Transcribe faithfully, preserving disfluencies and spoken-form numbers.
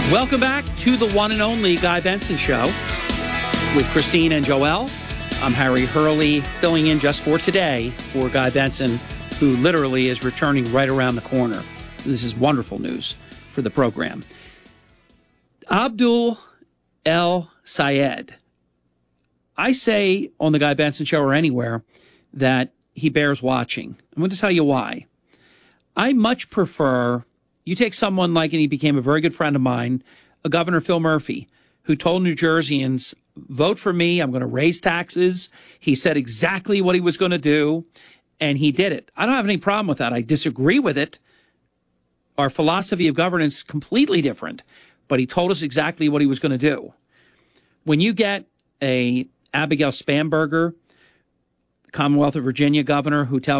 Welcome back to the one and only Guy Benson Show with Christine and Joelle. I'm Harry Hurley, filling in just for today for Guy Benson, who literally is returning right around the corner. This is wonderful news for the program. Abdul El Sayed. I say on the Guy Benson Show or anywhere that he bears watching. I'm going to tell you why. I much prefer, you take someone like, and he became a very good friend of mine, a Governor Phil Murphy, who told New Jerseyans, vote for me, I'm going to raise taxes. He said exactly what he was going to do, and he did it. I don't have any problem with that. I disagree with it. Our philosophy of governance is completely different, but he told us exactly what he was going to do. When you get a Abigail Spanberger, Commonwealth of Virginia governor, who tells